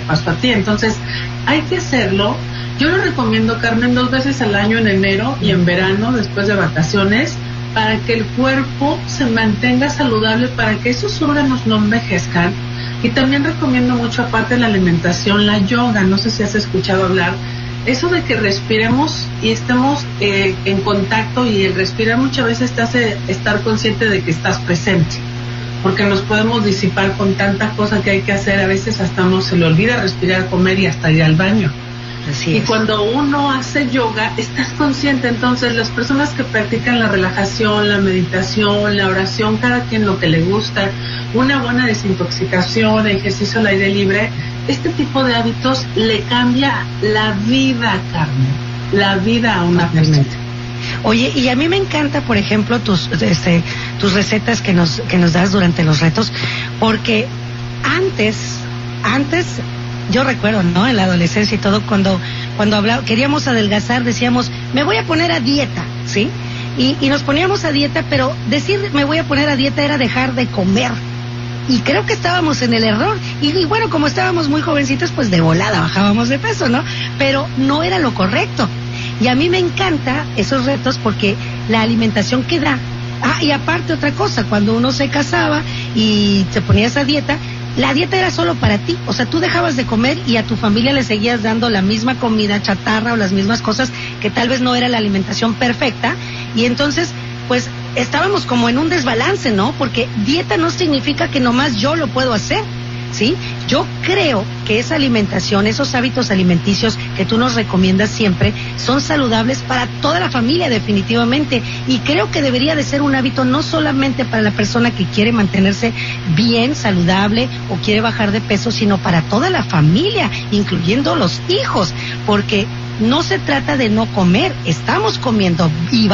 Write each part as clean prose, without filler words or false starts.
pasó a ti. Entonces, hay que hacerlo. Yo lo recomiendo, Carmen, 2 veces al año, en enero y en verano, después de vacaciones, para que el cuerpo se mantenga saludable, para que esos órganos no envejezcan. Y también recomiendo mucho, aparte de la alimentación, la yoga. No sé si has escuchado hablar. Eso de que respiremos y estemos en contacto, y el respirar muchas veces te hace estar consciente de que estás presente, porque nos podemos disipar con tanta cosa que hay que hacer. A veces hasta uno se le olvida respirar, comer y hasta ir al baño. Así y es. Cuando uno hace yoga, estás consciente. Entonces, las personas que practican la relajación, la meditación, la oración, cada quien lo que le gusta, una buena desintoxicación, ejercicio al aire libre, este tipo de hábitos le cambia la vida, Carmen, la vida a una persona. Oye, y a mí me encanta, por ejemplo, tus recetas que nos das durante los retos, porque antes yo recuerdo, ¿no? En la adolescencia y todo, cuando queríamos adelgazar, decíamos, me voy a poner a dieta, ¿sí? Y nos poníamos a dieta, pero decir me voy a poner a dieta era dejar de comer. Y creo que estábamos en el error. Y bueno, como estábamos muy jovencitos, pues de volada bajábamos de peso, ¿no? Pero no era lo correcto. Y a mí me encanta esos retos porque la alimentación que da. Y aparte otra cosa, cuando uno se casaba y se ponía esa dieta, la dieta era solo para ti. O sea, tú dejabas de comer y a tu familia le seguías dando la misma comida chatarra o las mismas cosas que tal vez no era la alimentación perfecta. Y entonces, pues, estábamos como en un desbalance, ¿no? Porque dieta no significa que nomás yo lo puedo hacer, ¿sí? Yo creo que esa alimentación, esos hábitos alimenticios que tú nos recomiendas siempre, son saludables para toda la familia, definitivamente. Y creo que debería de ser un hábito no solamente para la persona que quiere mantenerse bien, saludable, o quiere bajar de peso, sino para toda la familia, incluyendo los hijos, porque no se trata de no comer, estamos comiendo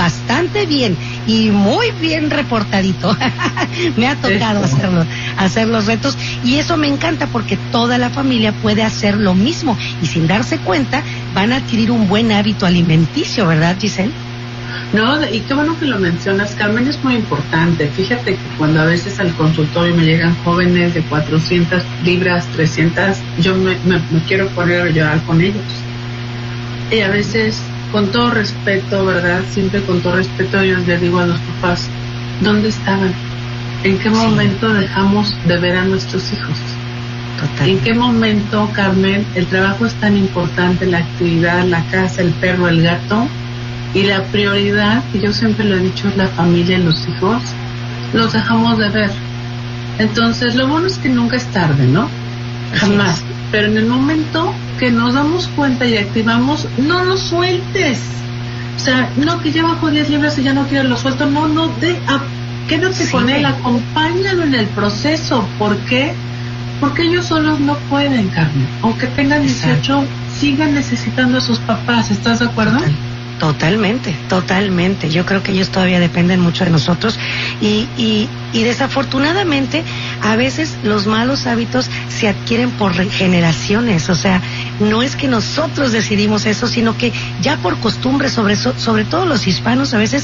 y bien y muy bien reportadito. Me ha tocado hacer los retos, y eso me encanta porque toda la familia puede hacer lo mismo y sin darse cuenta van a adquirir un buen hábito alimenticio, ¿verdad, Giselle? No, y qué bueno que lo mencionas, Carmen, es muy importante. Fíjate que cuando a veces al consultorio me llegan jóvenes de 400 libras, 300, yo me quiero poner a llorar con ellos. Y a veces, con todo respeto, ¿verdad? Siempre con todo respeto, yo les digo a los papás, ¿dónde estaban? ¿En qué momento dejamos de ver a nuestros hijos? Total. ¿En qué momento, Carmen, el trabajo es tan importante, la actividad, la casa, el perro, el gato, y la prioridad, que yo siempre lo he dicho, es la familia y los hijos, los dejamos de ver? Entonces, lo bueno es que nunca es tarde, ¿no? Jamás. Sí. Pero en el momento que nos damos cuenta y activamos, no lo sueltes. O sea, no, que ya bajo 10 libras y ya no quiero, lo suelto. No, quédate con él, acompáñalo en el proceso. ¿Por qué? Porque ellos solos no pueden, Carmen. Aunque tengan 18, sigan necesitando a sus papás. ¿Estás de acuerdo? Totalmente. Yo creo que ellos todavía dependen mucho de nosotros, y desafortunadamente a veces los malos hábitos se adquieren por generaciones. O sea, no es que nosotros decidimos eso, sino que ya por costumbre, sobre todo los hispanos, a veces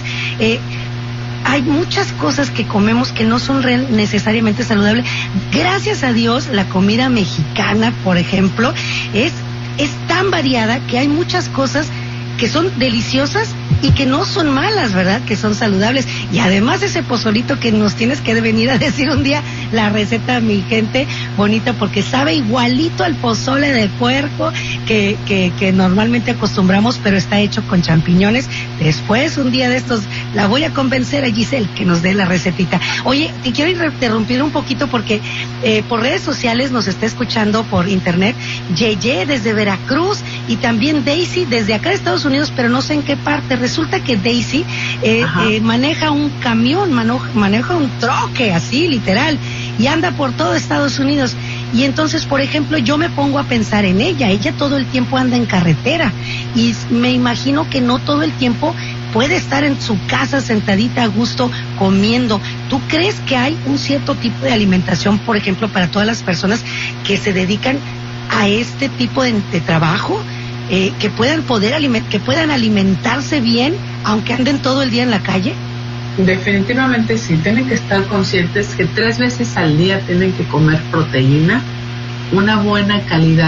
hay muchas cosas que comemos que no son necesariamente saludables. Gracias a Dios, la comida mexicana, por ejemplo, es tan variada que hay muchas cosas que son deliciosas y que no son malas, ¿verdad? Que son saludables. Y además ese pozolito que nos tienes que venir a decir un día la receta, mi gente bonita, porque sabe igualito al pozole de puerco que normalmente acostumbramos, pero está hecho con champiñones. Después, un día de estos, la voy a convencer a Giselle que nos dé la recetita. Oye, te quiero interrumpir un poquito porque por redes sociales nos está escuchando por internet Yeye desde Veracruz, y también Daisy desde acá de Estados Unidos, pero no sé en qué parte. Resulta que Daisy maneja un camión, maneja un troque, así literal, y anda por todo Estados Unidos. Y entonces, por ejemplo, yo me pongo a pensar en ella todo el tiempo anda en carretera, y me imagino que no todo el tiempo puede estar en su casa sentadita a gusto comiendo. ¿Tú crees que hay un cierto tipo de alimentación, por ejemplo, para todas las personas que se dedican a este tipo de trabajo? Que puedan alimentarse bien aunque anden todo el día en la calle. Definitivamente sí, tienen que estar conscientes que 3 veces al día tienen que comer proteína, una buena calidad